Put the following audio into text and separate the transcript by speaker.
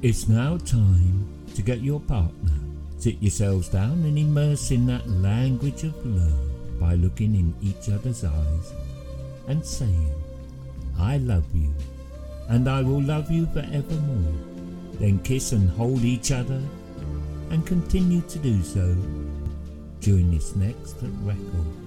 Speaker 1: It's now time to get your partner. Sit yourselves down and immerse in that language of love by looking in each other's eyes and saying, I love you and I will love you forevermore. Then kiss and hold each other and continue to do so during this next record.